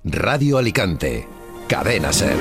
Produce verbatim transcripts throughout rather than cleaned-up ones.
Radio Alicante. Cadena SER.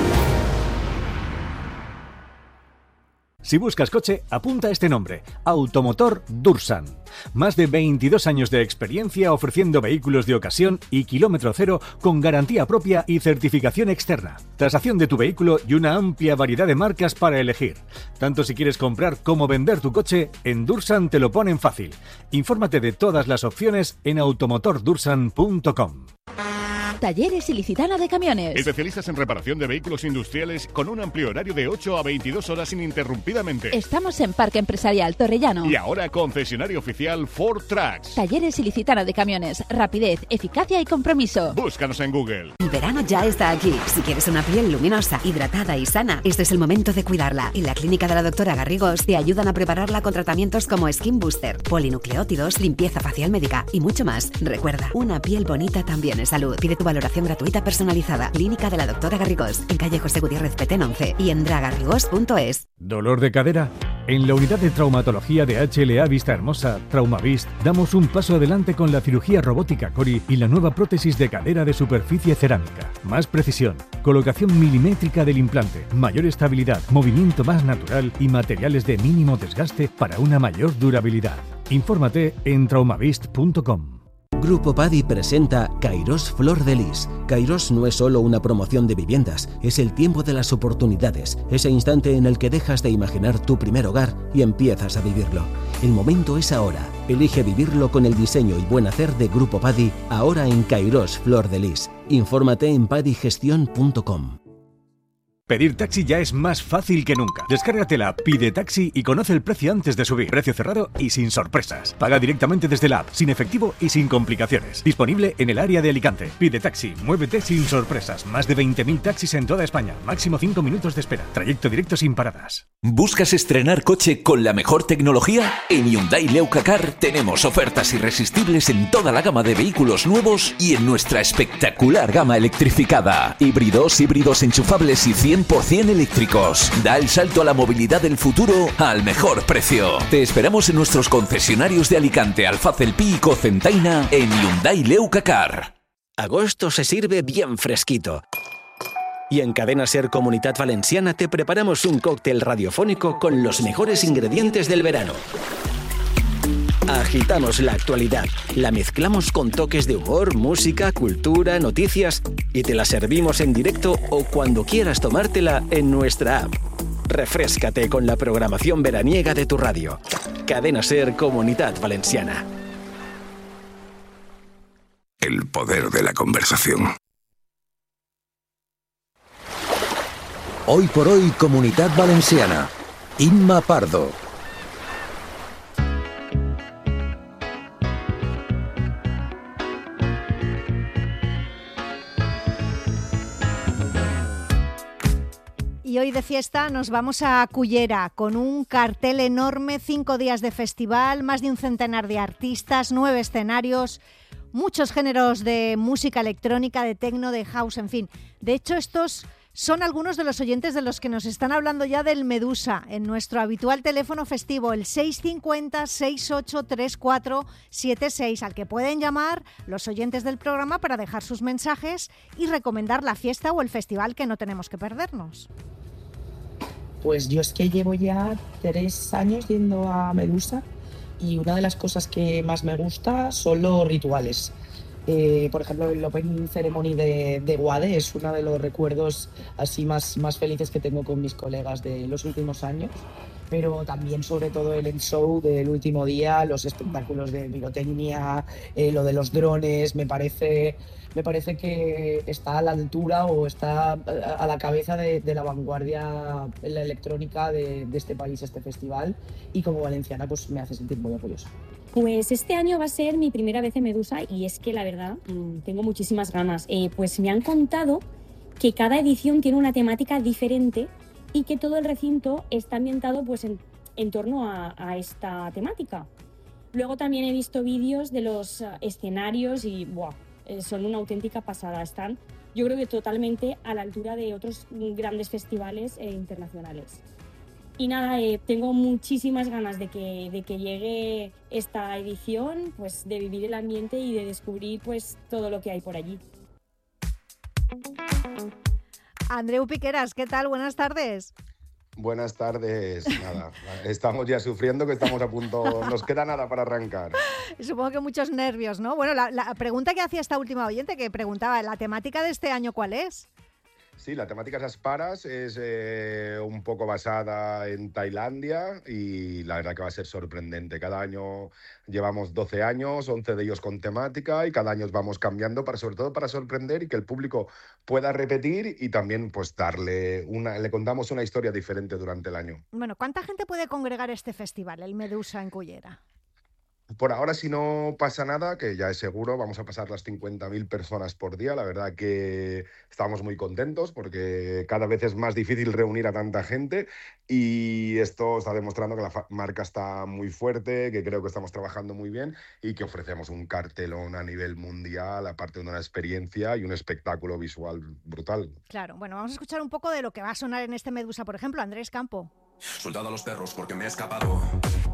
Si buscas coche, apunta este nombre: Automotor Dursan. Más de veintidós años de experiencia ofreciendo vehículos de ocasión y kilómetro cero con garantía propia y certificación externa. Tasación de tu vehículo y una amplia variedad de marcas para elegir. Tanto si quieres comprar como vender tu coche, en Dursan te lo ponen fácil. Infórmate de todas las opciones en automotor dursan punto com. Talleres Ilicitana de Camiones. Especialistas en reparación de vehículos industriales con un amplio horario de ocho a veintidós horas ininterrumpidamente. Estamos en Parque Empresarial Torrellano. Y ahora concesionario oficial Ford Trucks. Talleres Ilicitana de Camiones. Rapidez, eficacia y compromiso. Búscanos en Google. El verano ya está aquí. Si quieres una piel luminosa, hidratada y sana, este es el momento de cuidarla. En la clínica de la doctora Garrigós te ayudan a prepararla con tratamientos como Skin Booster, polinucleótidos, limpieza facial médica y mucho más. Recuerda, una piel bonita también es salud. Pide tu valoración gratuita personalizada. Clínica de la doctora Garrigós, en calle José Gutiérrez Petén once y en dragarrigós punto es. ¿Dolor de cadera? En la unidad de traumatología de H L A Vista Hermosa, Traumavist, damos un paso adelante con la cirugía robótica Cori y la nueva prótesis de cadera de superficie cerámica. Más precisión, colocación milimétrica del implante, mayor estabilidad, movimiento más natural y materiales de mínimo desgaste para una mayor durabilidad. Infórmate en traumavist punto com. Grupo Padi presenta Kairos Flor de Lis. Kairos no es solo una promoción de viviendas, es el tiempo de las oportunidades, ese instante en el que dejas de imaginar tu primer hogar y empiezas a vivirlo. El momento es ahora. Elige vivirlo con el diseño y buen hacer de Grupo Padi, ahora en Kairos Flor de Lis. Infórmate en padigestión punto com. Pedir taxi ya es más fácil que nunca. Descárgate la app Pide Taxi y conoce el precio antes de subir. Precio cerrado y sin sorpresas. Paga directamente desde la app, sin efectivo y sin complicaciones. Disponible en el área de Alicante. Pide Taxi, muévete sin sorpresas. Más de veinte mil taxis en toda España. Máximo cinco minutos de espera. Trayecto directo sin paradas. ¿Buscas estrenar coche con la mejor tecnología? En Hyundai Leuca Car tenemos ofertas irresistibles en toda la gama de vehículos nuevos y en nuestra espectacular gama electrificada. Híbridos, híbridos enchufables y cien por ciento eléctricos. Da el salto a la movilidad del futuro al mejor precio. Te esperamos en nuestros concesionarios de Alicante, Alfaz El Pi y Cocentaina en Hyundai Leuca Car. Agosto se sirve bien fresquito. Y en Cadena SER Comunitat Valenciana te preparamos un cóctel radiofónico con los mejores ingredientes del verano. Agitamos la actualidad, la mezclamos con toques de humor, música, cultura, noticias y te la servimos en directo o cuando quieras tomártela en nuestra app. Refréscate con la programación veraniega de tu radio. Cadena SER Comunitat Valenciana. El poder de la conversación. Hoy por hoy, Comunitat Valenciana. Inma Pardo. Y hoy de fiesta nos vamos a Cullera con un cartel enorme, cinco días de festival, más de un centenar de artistas, nueve escenarios, muchos géneros de música electrónica, de techno, de house, en fin. De hecho, estos son algunos de los oyentes de los que nos están hablando ya del Medusa en nuestro habitual teléfono festivo, el seis cinco cero, seis ocho tres cuatro siete seis, al que pueden llamar los oyentes del programa para dejar sus mensajes y recomendar la fiesta o el festival que no tenemos que perdernos. Pues yo es que llevo ya tres años yendo a Medusa y una de las cosas que más me gusta son los rituales. Eh, por ejemplo, el Open Ceremony de, de Guade es uno de los recuerdos así más, más felices que tengo con mis colegas de los últimos años, pero también sobre todo el end show del último día, los espectáculos de pirotecnia, eh, lo de los drones, me parece, me parece que está a la altura o está a la cabeza de, de la vanguardia en la electrónica de, de este país, este festival, y como valenciana pues me hace sentir muy orgullosa. Pues este año va a ser mi primera vez en Medusa y es que la verdad tengo muchísimas ganas. Eh, pues me han contado que cada edición tiene una temática diferente y que todo el recinto está ambientado pues en, en torno a, a esta temática. Luego también he visto vídeos de los escenarios y ¡buah! Eh, son una auténtica pasada. Están, yo creo que totalmente a la altura de otros grandes festivales eh, internacionales. Y nada, eh, tengo muchísimas ganas de que, de que llegue esta edición, pues de vivir el ambiente y de descubrir pues todo lo que hay por allí. Andreu Piqueras, ¿qué tal? Buenas tardes. Buenas tardes. Nada, estamos ya sufriendo que estamos a punto, nos queda nada para arrancar. Supongo que muchos nervios, ¿no? Bueno, la, la pregunta que hacía esta última oyente, que preguntaba, ¿la temática de este año cuál es? Sí, la temática es Asparas, es eh, un poco basada en Tailandia y la verdad que va a ser sorprendente. Cada año llevamos doce años, once de ellos con temática y cada año vamos cambiando, para, sobre todo para sorprender y que el público pueda repetir y también pues darle una, le contamos una historia diferente durante el año. Bueno, ¿cuánta gente puede congregar este festival, el Medusa en Cullera? Por ahora, si no pasa nada, que ya es seguro, vamos a pasar las cincuenta mil personas por día. La verdad que estamos muy contentos porque cada vez es más difícil reunir a tanta gente y esto está demostrando que la marca está muy fuerte, que creo que estamos trabajando muy bien y que ofrecemos un cartelón a nivel mundial, aparte de una experiencia y un espectáculo visual brutal. Claro, bueno, vamos a escuchar un poco de lo que va a sonar en este Medusa, por ejemplo, Andrés Campo. Soldado a los perros porque me he escapado.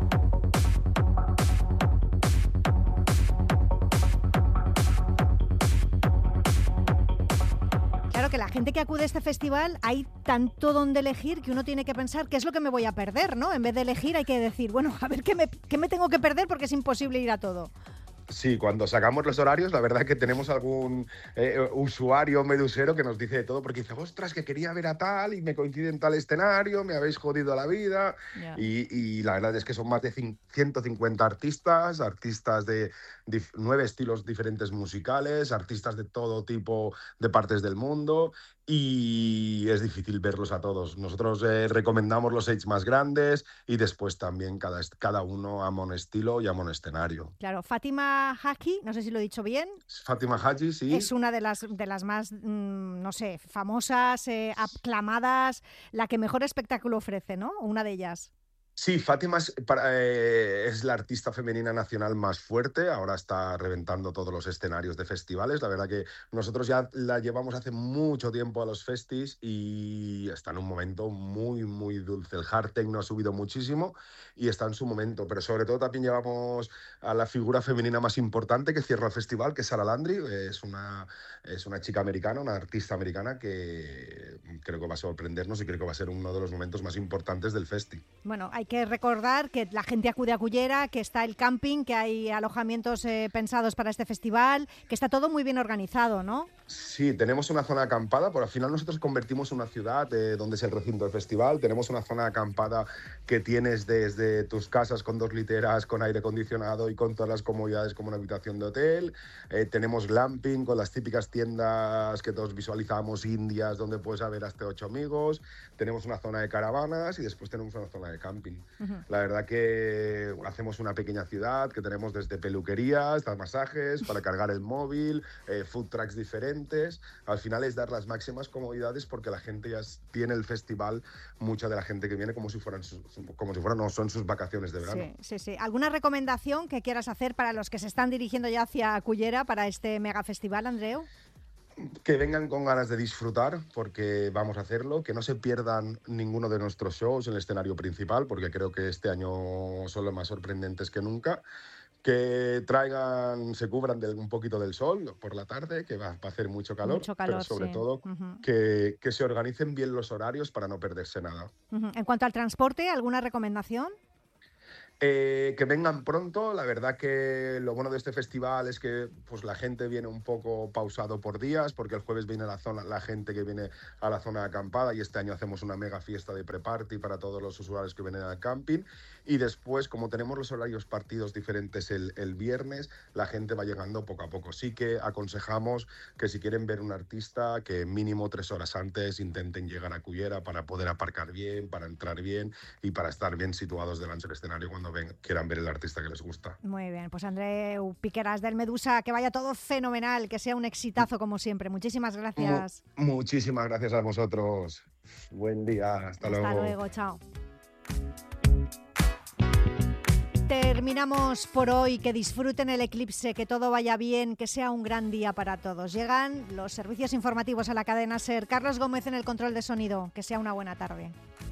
Claro que la gente que acude a este festival hay tanto donde elegir que uno tiene que pensar qué es lo que me voy a perder, ¿no? En vez de elegir hay que decir, bueno, a ver qué me, qué me tengo que perder porque es imposible ir a todo. Sí, cuando sacamos los horarios, la verdad que tenemos algún eh, usuario medusero que nos dice de todo, porque dice, ostras, que quería ver a tal y me coincide en tal escenario, me habéis jodido la vida. Yeah. Y, y la verdad es que son más de ciento cincuenta artistas, artistas de dif- nueve estilos diferentes musicales, artistas de todo tipo de partes del mundo y es difícil verlos a todos. Nosotros eh, recomendamos los seis más grandes y después también cada, cada uno ama un estilo y ama un escenario. Claro, Fátima Haji, no sé si lo he dicho bien. Fátima Haji, sí. Es una de las, de las más, mmm, no sé, famosas, eh, aclamadas, la que mejor espectáculo ofrece, ¿no? Una de ellas. Sí, Fátima es, para, eh, es la artista femenina nacional más fuerte, ahora está reventando todos los escenarios de festivales, la verdad que nosotros ya la llevamos hace mucho tiempo a los festis y está en un momento muy, muy dulce. El hard techno ha subido muchísimo y está en su momento, pero sobre todo también llevamos a la figura femenina más importante que cierra el festival, que es Sara Landry, es una, es una chica americana, una artista americana que creo que va a sorprendernos y creo que va a ser uno de los momentos más importantes del festi. Bueno, hay que recordar que la gente acude a Cullera, que está el camping, que hay alojamientos eh, pensados para este festival, que está todo muy bien organizado, ¿no? Sí, tenemos una zona acampada, por al final nosotros convertimos una ciudad eh, donde es el recinto del festival, tenemos una zona acampada que tienes desde tus casas con dos literas, con aire acondicionado y con todas las comodidades como una habitación de hotel, eh, tenemos glamping con las típicas tiendas que todos visualizamos indias donde puedes haber hasta ocho amigos, tenemos una zona de caravanas y después tenemos una zona de camping. Uh-huh. La verdad que hacemos una pequeña ciudad que tenemos desde peluquerías, hasta masajes, para cargar el móvil, eh, food trucks diferentes. Al final es dar las máximas comodidades porque la gente ya tiene el festival, mucha de la gente que viene como si fueran, sus, como si fueran no son sus vacaciones de verano. Sí, sí, sí. ¿Alguna recomendación que quieras hacer para los que se están dirigiendo ya hacia Cullera para este mega festival, Andreu? Que vengan con ganas de disfrutar porque vamos a hacerlo, que no se pierdan ninguno de nuestros shows en el escenario principal porque creo que este año son los más sorprendentes que nunca, que traigan, se cubran de un poquito del sol por la tarde, que va, va a hacer mucho calor, mucho calor pero sobre sí. todo uh-huh. que, que se organicen bien los horarios para no perderse nada. Uh-huh. En cuanto al transporte, ¿alguna recomendación? Eh, que vengan pronto, la verdad que lo bueno de este festival es que pues, la gente viene un poco pausado por días, porque el jueves viene la, zona, la gente que viene a la zona acampada y este año hacemos una mega fiesta de pre-party para todos los usuarios que vienen al camping y después, como tenemos los horarios partidos diferentes el, el viernes, la gente va llegando poco a poco. Sí que aconsejamos que si quieren ver un artista, que mínimo tres horas antes intenten llegar a Cullera para poder aparcar bien, para entrar bien y para estar bien situados delante del escenario cuando ven, quieran ver el artista que les gusta. Muy bien, pues Andreu Piqueras del Medusa, que vaya todo fenomenal, que sea un exitazo como siempre. Muchísimas gracias. Mu- muchísimas gracias a vosotros. Buen día, hasta, hasta luego. Hasta luego, chao. Terminamos por hoy, que disfruten el eclipse, que todo vaya bien, que sea un gran día para todos. Llegan los servicios informativos a la cadena SER. Carlos Gómez en el control de sonido, que sea una buena tarde.